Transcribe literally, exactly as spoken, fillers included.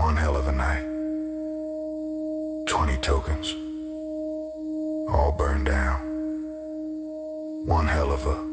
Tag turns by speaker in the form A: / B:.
A: One hell of a night. Twenty tokens. All burned down. One hell of a